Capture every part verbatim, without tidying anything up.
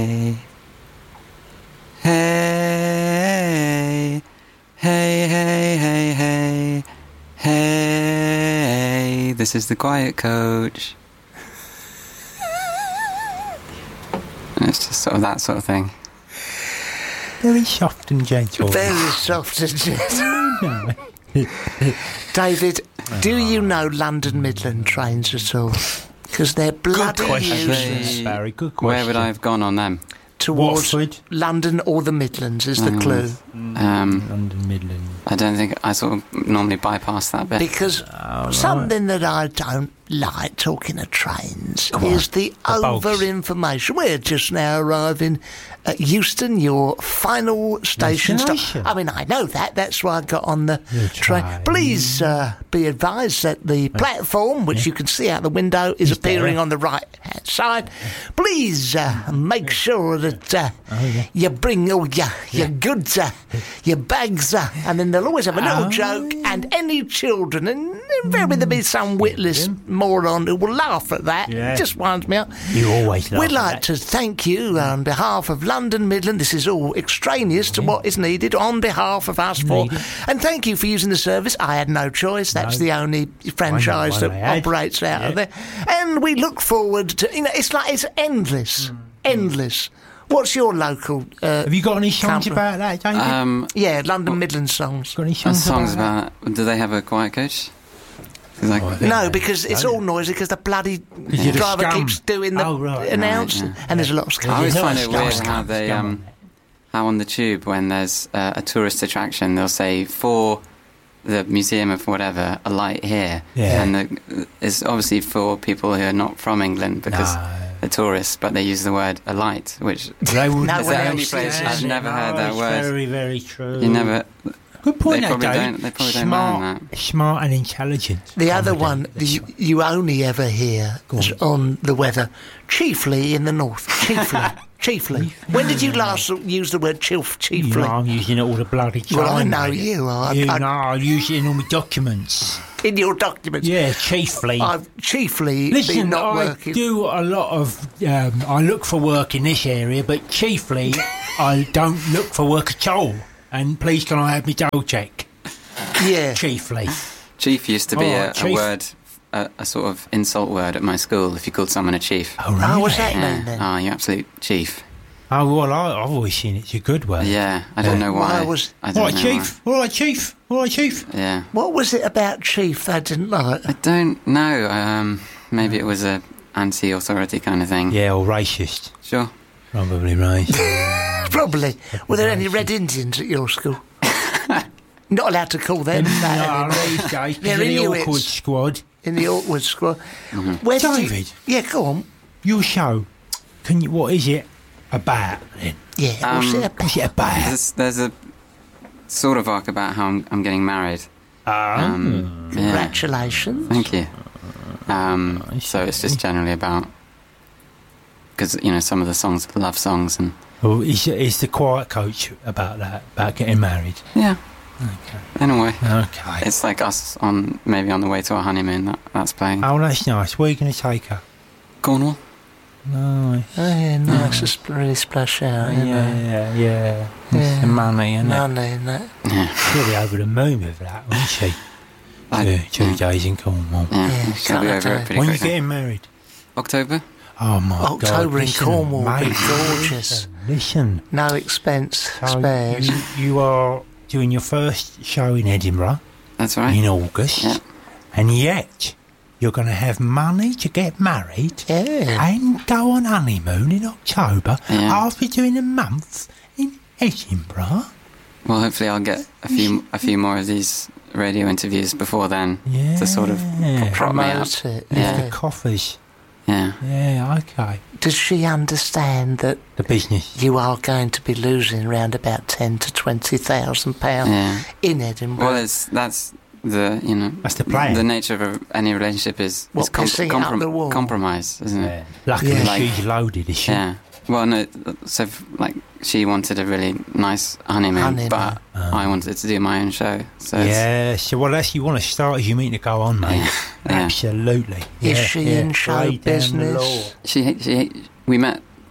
Hey, hey, hey, hey, hey, hey, hey, this is the Quiet Coach. And it's just sort of that sort of thing. Very soft and gentle. Very soft and gentle. David, do you know London Midland trains at all? Because they're bloody useless. They- Very good question. Where would I have gone on them? Towards Watford. London or the Midlands is the Mm. clue. Um, London Midland. I don't think I sort of normally bypass that bit. Because something that I don't like talking of trains is the bulks. over-information. We're just now arriving at Euston, your final station stop. Destination. I mean, I know that. That's why I got on the The train. train. Please uh, be advised that the platform, which you can see out the window, is Is appearing there. on the right-hand side. Please uh, make sure that uh, yeah. you bring all your, your goods, uh, your bags, uh, and then they'll always have a little Oh. joke, and any children, and invariably there'll be some witless moron who will laugh at that. Yeah. It just winds me up. You always laugh We'd at like that. to thank you on behalf of London Midland. This is all extraneous to what is needed on behalf of us four. Needed. And thank you for using the service. I had no choice. That's No. the only franchise one that I had. operates out of Yeah. there. And we look forward to, you know, it's like, it's endless. Endless. What's your local... Uh, Have you got any songs Camper. about that, David? Um, yeah, London Midland songs. got any uh, songs, songs about, about. Do they have a Quiet Coach? 'Cause I- Oh, I think No, they- because it's don't. all noisy because the bloody you're the driver scum. keeps doing the Oh, right. announcing. Right, yeah. And there's a lot of I scum. always You're not find a it scum, weird scum, how they, scum um, on there. how on the tube when there's uh, a tourist attraction, they'll say for the museum of whatever, a light here, Yeah. and the, it's obviously for people who are not from England because No. they're tourists, but they use the word a light, which They wouldn't No is one the else only place uses I've it. never heard that it's word. Very, very true. You never. Good point, They that, probably Dave. don't- they probably don't smart, learn Smart and intelligent. The other comedy. one that you, you only ever hear is on the weather, chiefly in the north. Chiefly. Chiefly. When did you last use the word chilf, You chiefly? know, I'm using it all the bloody time. Well, I know mate. you are. You I- know, I use it in all my documents. In your documents. Yeah, chiefly. I've chiefly Listen, been not I working. do a lot of. Um, I look for work in this area, but chiefly, I don't look for work at all. And please, can I have my dole check? Yeah. Chiefly. Chief used to be Oh, a, a chief. word, a, a sort of insult word at my school if you called someone a chief. Oh, really? Oh, what's that Yeah. mean then? Oh, you absolute chief. Oh, well, I, I've always seen it's a good word. Yeah, I don't know why. Why was- I All don't right, know chief. All right, chief. All right, chief. why. Yeah. What was it about chief they didn't like? I don't know. Um, maybe it was a anti-authority kind of thing. Yeah, or racist. Sure. Probably racist. Probably. Were there any Red Indians at your school? Not allowed to call them that no, anymore. these days, They're because of the Inuits. awkward squad. In the awkward squad. Where did you- David. Yeah, go on. Your show, can you? What is it about then? Yeah, what's Um, it about? What's it about? There's, there's a sort of arc about how I'm, I'm getting married. Ah. Um, yeah. Congratulations. Thank you. Um, I so it's see. just generally about because you know some of the songs are love songs and Well, is, is the Quiet Coach about that? About getting married? yeah, Okay. in a way, Okay. it's like us on maybe on the way to our honeymoon. That, that's playing. Oh, that's nice. Where are you going to take her? Cornwall. Nice. Oh, yeah, nice to sp- really splash out, you know. Yeah, yeah. It's Yeah. the money, isn't it? Money and that. Yeah, She'll be over the moon with that, won't she? I- Two, two yeah. days in Cornwall. yeah. Yeah, It's gonna be can't over I it do? pretty When are you quickly. getting married? October. Oh, my God. October in listen, Cornwall will be mate, gorgeous. Listen, listen. No expense So spares. you, you are doing your first show in Edinburgh That's right. in August, Yeah. and yet you're going to have money to get married Yeah. and go on honeymoon in October Yeah. after doing a month in Edinburgh. Well, hopefully I'll get a few a few more of these radio interviews before then Yeah. to sort of prop me up. Promote it. Lift Yeah. the coffers. Yeah. Yeah, okay. Does she understand that The business. you are going to be losing around about ten to twenty thousand pounds Yeah. in Edinburgh? Well, it's that's the you know That's the plan. The nature of a, any relationship is, What, is com- pissing it up the wall? compromise, isn't it? Luckily, Yeah. Like- she's loaded, is she? Yeah. Well, no. So, f- like, she wanted a really nice honeymoon, Honeymoon. but Oh. I wanted to do my own show. So it's- Yeah, so well, that's you want to start as you mean to go on, mate. Yeah. Absolutely. Is Yeah, she yeah. in show Lay down the law. business? she she we met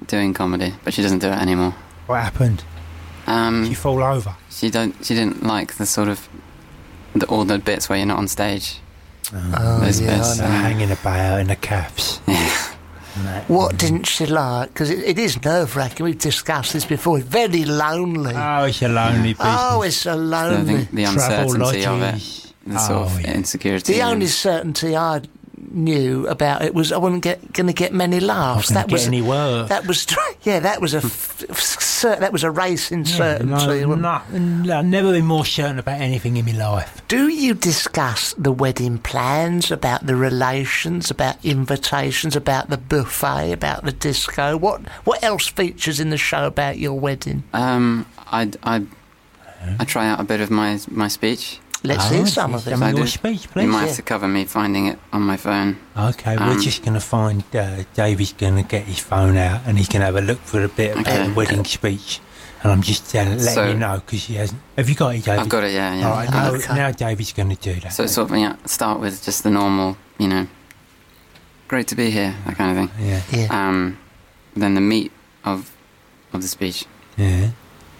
doing comedy, but she doesn't do it anymore. What happened? Um, Did you fall over? she don't. She didn't like the sort of the, all the bits where you're not on stage. Oh, Those yeah, bits. I know. Uh, hanging about in the calves. Yeah. What didn't she like? Because it, it is nerve-wracking. We've discussed this before. It's very lonely. Oh, it's a lonely business. Oh, it's so I lonely. think the Travel uncertainty of lodges. it, the sort Oh, of yeah. insecurity. The and- only certainty I knew about it was I wasn't get, going to get many laughs. Not That gonna was get any work. that was yeah. That was a f- f- cer- that was a racing Yeah, certainty. no, no, no, I've never been more certain about anything in my life. Do you discuss the wedding plans, about the relations, about invitations, about the buffet, about the disco? What what else features in the show about your wedding? Um, I, I, I try out a bit of my my speech. Let's Oh, hear some of it. some of I your do. speech, You please. might yeah. have to cover me finding it on my phone. Okay, Um, we're just going to find uh, Davey's going to get his phone out and he's going to have a look for a bit about Okay. the wedding speech. And I'm just uh, letting So- you know because he hasn't. Have you got it, Davey? I've got it, yeah, yeah. All right, now, Okay. now Davey's going to do that. So sort of, yeah, start with just the normal, you know, great to be here, that kind of thing. yeah, Yeah. Um, then the meat of of the speech, yeah,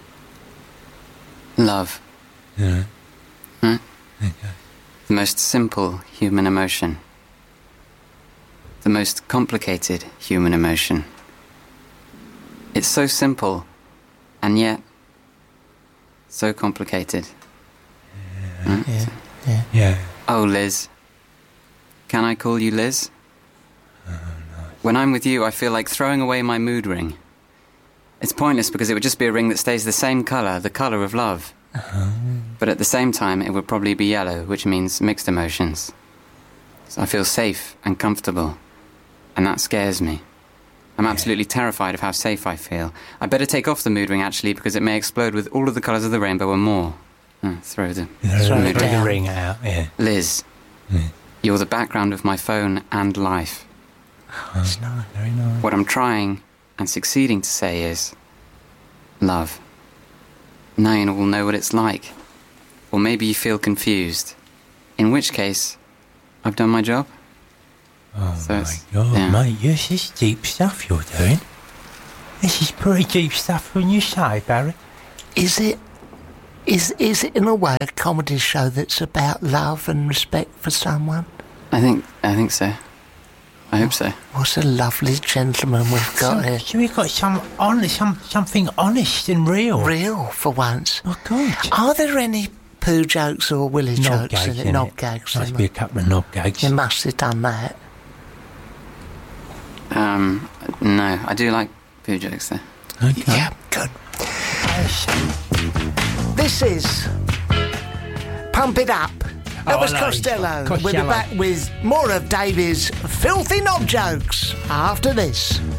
love, yeah. Hmm? Okay. the most simple human emotion, the most complicated human emotion. It's so simple, and yet so complicated. Hmm? Yeah. Yeah. Yeah. Oh, Liz. Can I call you Liz? When I'm with you, I feel like throwing away my mood ring. It's pointless because it would just be a ring that stays the same colour, the colour of love. But at the same time, it would probably be yellow, which means mixed emotions. So I feel safe and comfortable, and that scares me. I'm absolutely terrified of how safe I feel. I better take off the mood ring, actually, because it may explode with all of the colours of the rainbow and more. Uh, throw the Throw it the down. ring out, yeah. Liz, Yeah. you're the background of my phone and life. It's nice. Very nice. What I'm trying and succeeding to say is love. Now you will know what it's like. Or maybe you feel confused. In which case, I've done my job. Oh So my it's- God, yeah. mate, this is deep stuff you're doing. This is pretty deep stuff when you say, Barry. Is it? Is is it in a way a comedy show that's about love and respect for someone? I think I think so. I hope so. What a lovely gentleman we've got Some, here. so we've got some honest, some something honest and real. Real for once. Oh, good. Are there any poo jokes or willy Knob jokes gags in it? in Knob it. gags. Must in be a it. couple of knob gags. You must have done that. Um, no, I do like poo jokes though. Okay. Yeah, good. This is Pump It Up. That Oh, was I know. Costello. We'll be Costello. back with more of Davy's filthy knob jokes after this.